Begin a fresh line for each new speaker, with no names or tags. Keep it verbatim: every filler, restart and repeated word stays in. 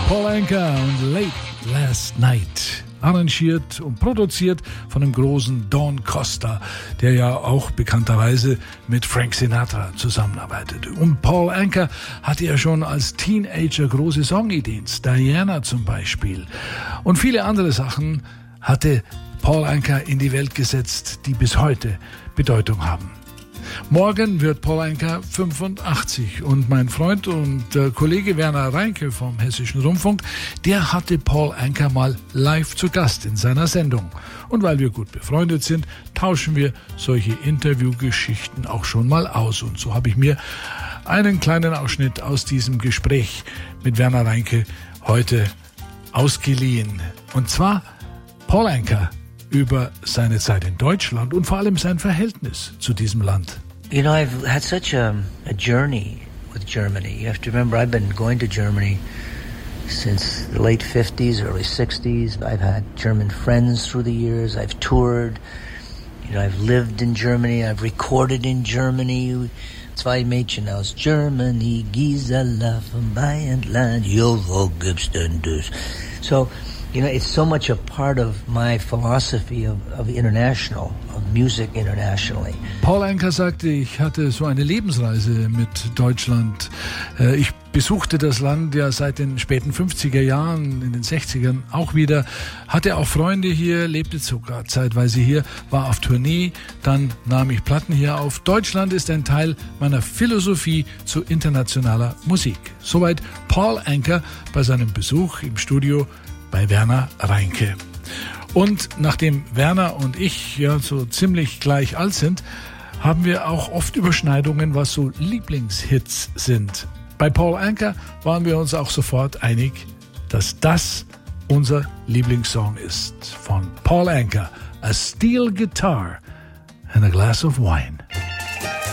Paul Anka und Late Last Night. Arrangiert und produziert von dem großen Don Costa, der ja auch bekannterweise mit Frank Sinatra zusammenarbeitete. Und Paul Anka hatte ja schon als Teenager große Songideen, Diana zum Beispiel. Und viele andere Sachen hatte Paul Anka in die Welt gesetzt, die bis heute Bedeutung haben. Morgen wird Paul Anka fünfundachtzig und mein Freund und äh, Kollege Werner Reinke vom Hessischen Rundfunk, der hatte Paul Anka mal live zu Gast in seiner Sendung. Und weil wir gut befreundet sind, tauschen wir solche Interviewgeschichten auch schon mal aus. Und so habe ich mir einen kleinen Ausschnitt aus diesem Gespräch mit Werner Reinke heute ausgeliehen. Und zwar Paul Anka über seine Zeit in Deutschland und vor allem sein Verhältnis zu diesem Land.
You know, I've had such a, a journey with Germany. You have to remember, I've been going to Germany since the late fifties, early sixties. I've had German friends through the years. I've toured. You know, I've lived in Germany. I've recorded in Germany. Zwei Mädchen aus Germany, Gisela von Bayernland, jo, wo gibt's denn das? So, you know, it's so much a part of my philosophy of, of international, of music internationally.
Paul Anka sagte, ich hatte so eine Lebensreise mit Deutschland. Ich besuchte das Land ja seit den späten fünfziger Jahren, in den sechzigern auch wieder, hatte auch Freunde hier, lebte sogar zeitweise hier, war auf Tournee, dann nahm ich Platten hier auf. Deutschland ist ein Teil meiner Philosophie zu internationaler Musik. Soweit Paul Anka bei seinem Besuch im Studio bei Werner Reinke. Und nachdem Werner und ich ja so ziemlich gleich alt sind, haben wir auch oft Überschneidungen, was so Lieblingshits sind. Bei Paul Anka waren wir uns auch sofort einig, dass das unser Lieblingssong ist. Von Paul Anka, A Steel Guitar and a Glass of Wine.